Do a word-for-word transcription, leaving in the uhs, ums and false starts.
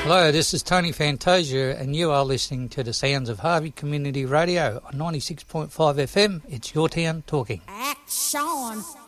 Hello, this is Tony Fantasia, and you are listening to the sounds of Harvey Community Radio on ninety-six point five F M. It's your town talking. Action!